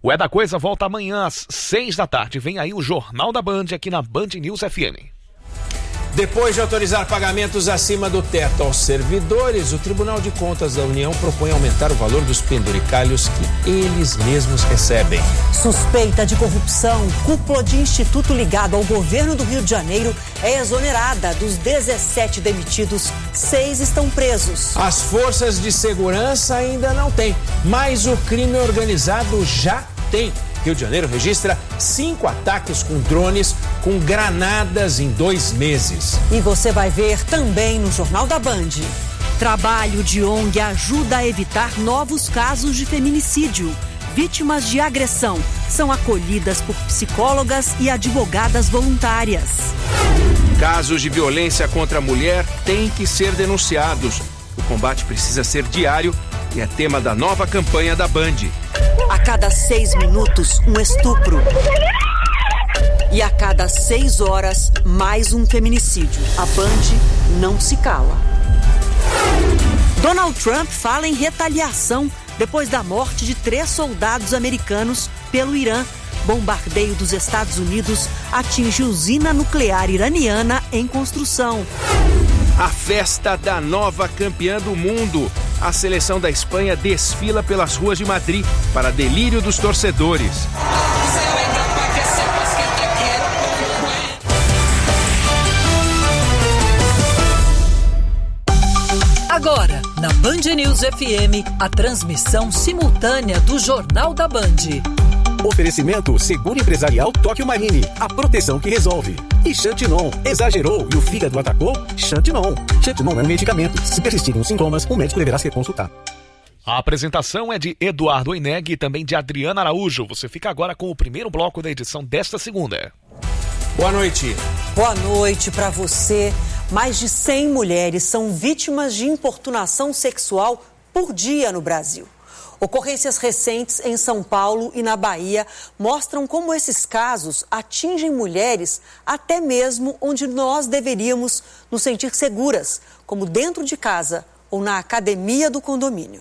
O É da Coisa volta amanhã às 6 da tarde. Vem aí o Jornal da Band aqui na Band News FM. Depois de autorizar pagamentos acima do teto aos servidores, o Tribunal de Contas da União propõe aumentar o valor dos penduricalhos que eles mesmos recebem. Suspeita de corrupção, cúpula de instituto ligado ao governo do Rio de Janeiro é exonerada. Dos 17 demitidos, 6 estão presos. As forças de segurança ainda não têm, mas o crime organizado já tem. Rio de Janeiro registra 5 ataques com drones com granadas em 2 meses. E você vai ver também no Jornal da Band. Trabalho de ONG ajuda a evitar novos casos de feminicídio. Vítimas de agressão são acolhidas por psicólogas e advogadas voluntárias. Casos de violência contra a mulher têm que ser denunciados. O combate precisa ser diário e é tema da nova campanha da Band. A cada 6 minutos, um estupro. E a cada 6 horas, mais um feminicídio. A Band não se cala. Donald Trump fala em retaliação depois da morte de 3 soldados americanos pelo Irã. Bombardeio dos Estados Unidos atinge usina nuclear iraniana em construção. A festa da nova campeã do mundo. A seleção da Espanha desfila pelas ruas de Madrid para delírio dos torcedores. Agora, na Band News FM, a transmissão simultânea do Jornal da Band. Oferecimento Seguro Empresarial Tóquio Marine, a proteção que resolve. E Xantinon, exagerou e o fígado atacou? Xantinon. Xantinon é um medicamento. Se persistirem os sintomas, o médico deverá ser consultado. A apresentação é de Eduardo Oineg e também de Adriana Araújo. Você fica agora com o primeiro bloco da edição desta segunda. Boa noite. Boa noite para você. Mais de 100 mulheres são vítimas de importunação sexual por dia no Brasil. Ocorrências recentes em São Paulo e na Bahia mostram como esses casos atingem mulheres até mesmo onde nós deveríamos nos sentir seguras, como dentro de casa ou na academia do condomínio.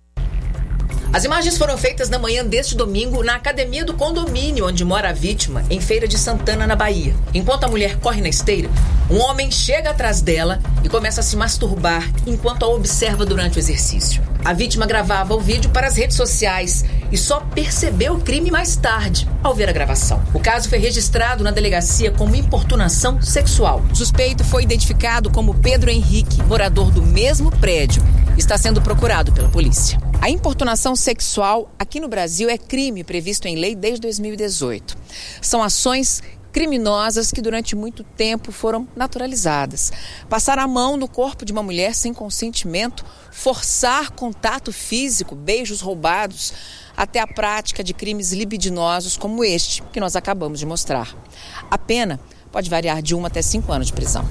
As imagens foram feitas na manhã deste domingo na academia do condomínio onde mora a vítima, em Feira de Santana, na Bahia. Enquanto a mulher corre na esteira, um homem chega atrás dela e começa a se masturbar enquanto a observa durante o exercício. A vítima gravava o vídeo para as redes sociais e só percebeu o crime mais tarde, ao ver a gravação. O caso foi registrado na delegacia como importunação sexual. O suspeito foi identificado como Pedro Henrique, morador do mesmo prédio. Está sendo procurado pela polícia. A importunação sexual aqui no Brasil é crime previsto em lei desde 2018. São ações criminosas que durante muito tempo foram naturalizadas. Passar a mão no corpo de uma mulher sem consentimento, forçar contato físico, beijos roubados, até a prática de crimes libidinosos como este que nós acabamos de mostrar. A pena pode variar de 1 até 5 anos de prisão.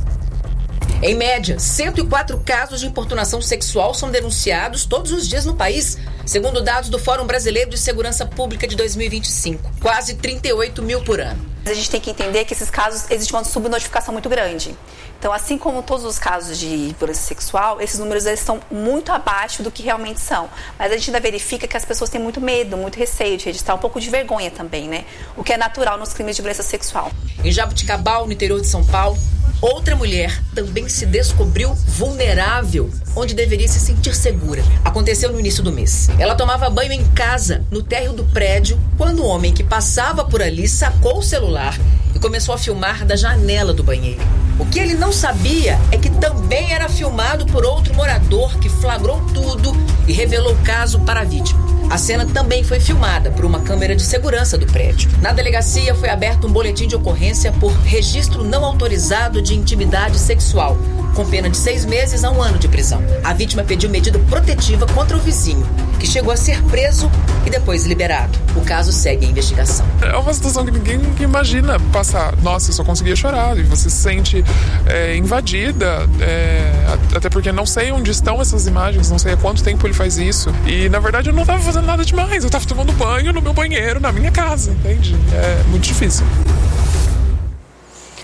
Em média, 104 casos de importunação sexual são denunciados todos os dias no país, segundo dados do Fórum Brasileiro de Segurança Pública de 2025. Quase 38 mil por ano. A gente tem que entender que esses casos existe uma subnotificação muito grande. Então, assim como todos os casos de violência sexual, esses números eles estão muito abaixo do que realmente são. Mas a gente ainda verifica que as pessoas têm muito medo, muito receio de registrar, um pouco de vergonha também, né? O que é natural nos crimes de violência sexual. Em Jabuticabal, no interior de São Paulo, outra mulher também se descobriu vulnerável, onde deveria se sentir segura. Aconteceu no início do mês. Ela tomava banho em casa, no térreo do prédio, quando o homem que passava por ali sacou o celular e começou a filmar da janela do banheiro. O que ele não sabia é que também era filmado por outro morador que flagrou tudo e revelou o caso para a vítima. A cena também foi filmada por uma câmera de segurança do prédio. Na delegacia foi aberto um boletim de ocorrência por registro não autorizado de intimidade sexual, com pena de 6 meses a 1 ano de prisão. A vítima pediu medida protetiva contra o vizinho, que chegou a ser preso e depois liberado. O caso segue a investigação. É uma situação que ninguém imagina passar. Nossa, eu só conseguia chorar. E você se sente invadida, até porque não sei onde estão essas imagens, não sei há quanto tempo ele faz isso. E, na verdade, eu não estava fazendo nada demais. Eu estava tomando banho no meu banheiro, na minha casa, entende? É muito difícil.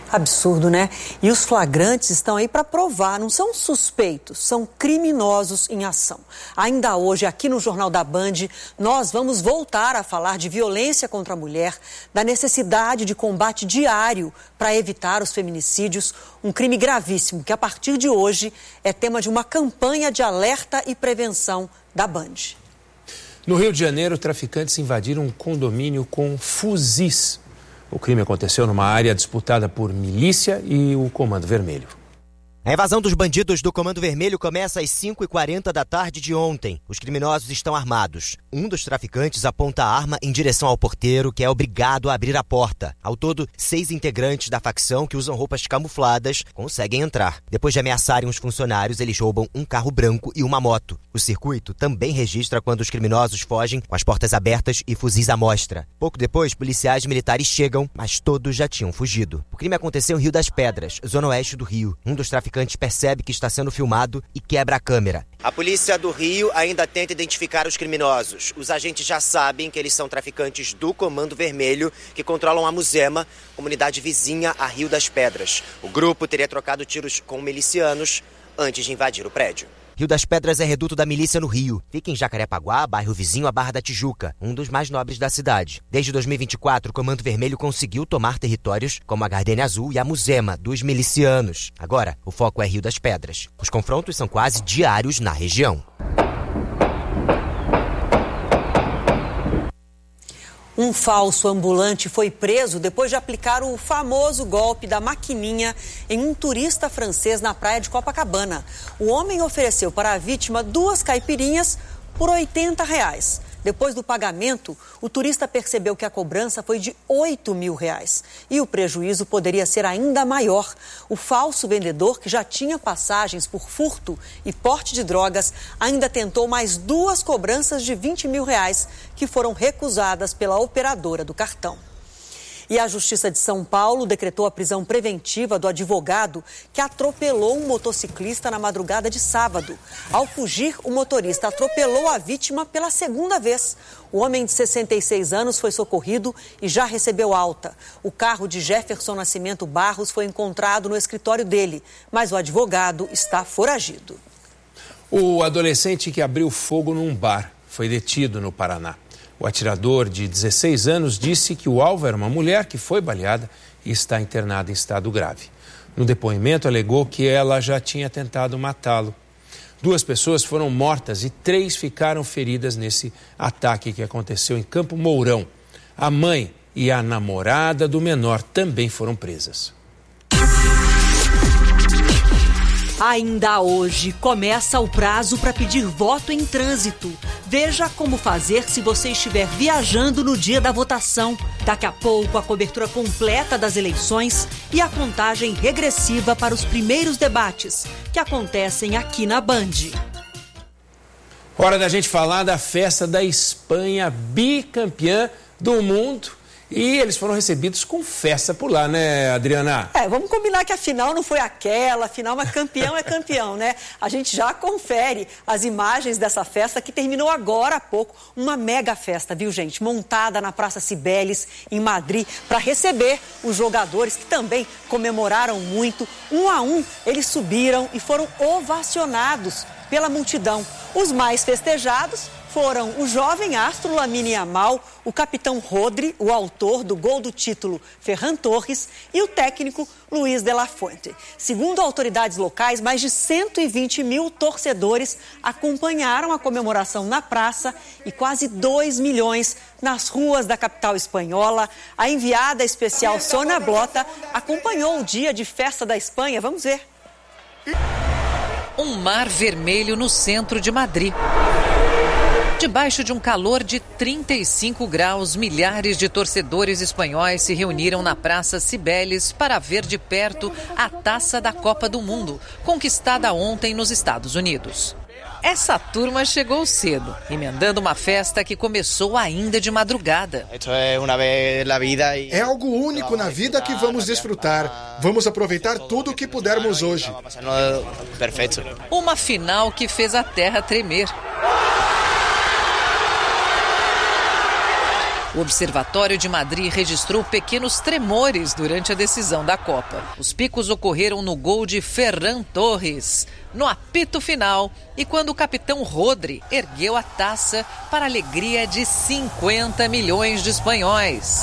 Absurdo, né? E os flagrantes estão aí para provar, não são suspeitos, são criminosos em ação. Ainda hoje, aqui no Jornal da Band, nós vamos voltar a falar de violência contra a mulher, da necessidade de combate diário para evitar os feminicídios, um crime gravíssimo que, a partir de hoje, é tema de uma campanha de alerta e prevenção da Band. No Rio de Janeiro, traficantes invadiram um condomínio com fuzis. O crime aconteceu numa área disputada por milícia e o Comando Vermelho. A invasão dos bandidos do Comando Vermelho começa às 5h40 da tarde de ontem. Os criminosos estão armados. Um dos traficantes aponta a arma em direção ao porteiro, que é obrigado a abrir a porta. Ao todo, 6 integrantes da facção que usam roupas camufladas conseguem entrar. Depois de ameaçarem os funcionários, eles roubam um carro branco e uma moto. O circuito também registra quando os criminosos fogem com as portas abertas e fuzis à mostra. Pouco depois, policiais militares chegam, mas todos já tinham fugido. O crime aconteceu em Rio das Pedras, zona oeste do Rio. Um dos traficantes percebe que está sendo filmado e quebra a câmera. A polícia do Rio ainda tenta identificar os criminosos. Os agentes já sabem que eles são traficantes do Comando Vermelho, que controlam a Muzema, comunidade vizinha a Rio das Pedras. O grupo teria trocado tiros com milicianos antes de invadir o prédio. Rio das Pedras é reduto da milícia no Rio. Fica em Jacarepaguá, bairro vizinho à Barra da Tijuca, um dos mais nobres da cidade. Desde 2024, o Comando Vermelho conseguiu tomar territórios como a Gardenia Azul e a Muzema, dos milicianos. Agora, o foco é Rio das Pedras. Os confrontos são quase diários na região. Um falso ambulante foi preso depois de aplicar o famoso golpe da maquininha em um turista francês na praia de Copacabana. O homem ofereceu para a vítima 2 caipirinhas por R$80. Depois do pagamento, o turista percebeu que a cobrança foi de R$8.000 e o prejuízo poderia ser ainda maior. O falso vendedor, que já tinha passagens por furto e porte de drogas, ainda tentou mais 2 cobranças de R$20.000 que foram recusadas pela operadora do cartão. E a Justiça de São Paulo decretou a prisão preventiva do advogado que atropelou um motociclista na madrugada de sábado. Ao fugir, o motorista atropelou a vítima pela 2ª vez. O homem de 66 anos foi socorrido e já recebeu alta. O carro de Jefferson Nascimento Barros foi encontrado no escritório dele, mas o advogado está foragido. O adolescente que abriu fogo num bar foi detido no Paraná. O atirador, de 16 anos, disse que o alvo era uma mulher que foi baleada e está internada em estado grave. No depoimento, alegou que ela já tinha tentado matá-lo. 2 pessoas foram mortas e 3 ficaram feridas nesse ataque que aconteceu em Campo Mourão. A mãe e a namorada do menor também foram presas. Ainda hoje começa o prazo para pedir voto em trânsito. Veja como fazer se você estiver viajando no dia da votação. Daqui a pouco, a cobertura completa das eleições e a contagem regressiva para os primeiros debates, que acontecem aqui na Band. Hora da gente falar da festa da Espanha, bicampeã do mundo. E eles foram recebidos com festa por lá, né, Adriana? Vamos combinar que a final não foi aquela, afinal, mas campeão é campeão, né? A gente já confere as imagens dessa festa que terminou agora há pouco. Uma mega festa, viu, gente? Montada na Praça Cibeles, em Madrid, para receber os jogadores que também comemoraram muito. 1 a 1, eles subiram e foram ovacionados pela multidão. Os mais festejados foram o jovem astro Lamine Yamal, o capitão Rodri, o autor do gol do título Ferran Torres, e o técnico Luis de la Fuente. Segundo autoridades locais, mais de 120.000 torcedores acompanharam a comemoração na praça e quase 2 milhões nas ruas da capital espanhola. A enviada especial Sônia Blota acompanhou o dia de festa da Espanha. Vamos ver. Um mar vermelho no centro de Madrid. Debaixo de um calor de 35 graus, milhares de torcedores espanhóis se reuniram na Praça Cibeles para ver de perto a taça da Copa do Mundo, conquistada ontem nos Estados Unidos. Essa turma chegou cedo, emendando uma festa que começou ainda de madrugada. É algo único na vida que vamos desfrutar. Vamos aproveitar tudo o que pudermos hoje. Uma final que fez a terra tremer. O Observatório de Madrid registrou pequenos tremores durante a decisão da Copa. Os picos ocorreram no gol de Ferran Torres, no apito final, e quando o capitão Rodri ergueu a taça para a alegria de 50 milhões de espanhóis.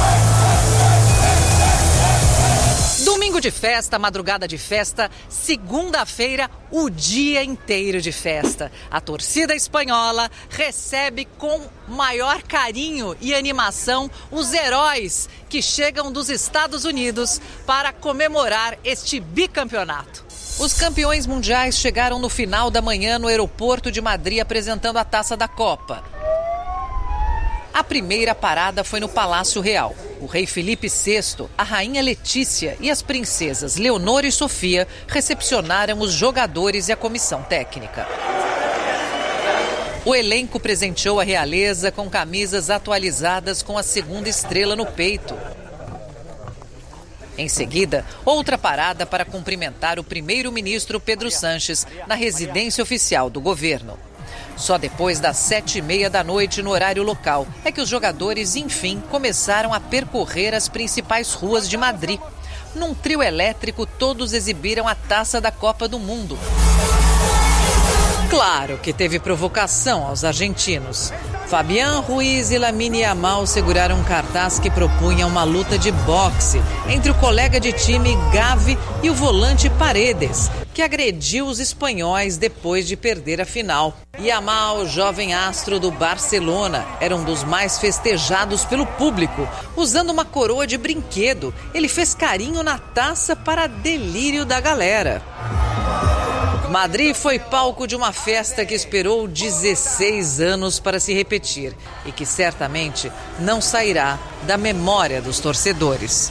Domingo de festa, madrugada de festa, segunda-feira, o dia inteiro de festa. A torcida espanhola recebe com maior carinho e animação os heróis que chegam dos Estados Unidos para comemorar este bicampeonato. Os campeões mundiais chegaram no final da manhã no aeroporto de Madrid apresentando a taça da Copa. A primeira parada foi no Palácio Real. O rei Felipe VI, a rainha Letícia e as princesas Leonor e Sofia recepcionaram os jogadores e a comissão técnica. O elenco presenteou a realeza com camisas atualizadas com a segunda estrela no peito. Em seguida, outra parada para cumprimentar o primeiro-ministro Pedro Sánchez na residência oficial do governo. Só depois das 7h30 da noite no horário local é que os jogadores, enfim, começaram a percorrer as principais ruas de Madrid. Num trio elétrico, todos exibiram a taça da Copa do Mundo. Claro que teve provocação aos argentinos. Fabián Ruiz e Lamine Yamal seguraram um cartaz que propunha uma luta de boxe entre o colega de time Gavi e o volante Paredes, que agrediu os espanhóis depois de perder a final. Yamal, jovem astro do Barcelona, era um dos mais festejados pelo público. Usando uma coroa de brinquedo, ele fez carinho na taça para delírio da galera. Madrid foi palco de uma festa que esperou 16 anos para se repetir e que certamente não sairá da memória dos torcedores.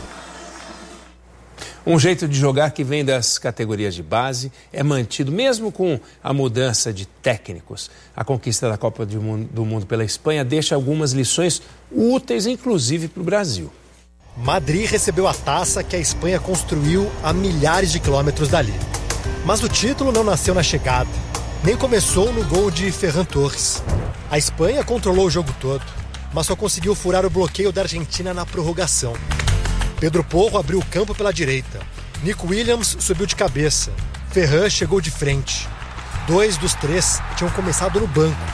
Um jeito de jogar que vem das categorias de base é mantido mesmo com a mudança de técnicos. A conquista da Copa do Mundo pela Espanha deixa algumas lições úteis, inclusive para o Brasil. Madrid recebeu a taça que a Espanha construiu a milhares de quilômetros dali. Mas o título não nasceu na chegada, nem começou no gol de Ferran Torres. A Espanha controlou o jogo todo, mas só conseguiu furar o bloqueio da Argentina na prorrogação. Pedro Porro abriu o campo pela direita. Nico Williams subiu de cabeça. Ferran chegou de frente. 2 dos 3 tinham começado no banco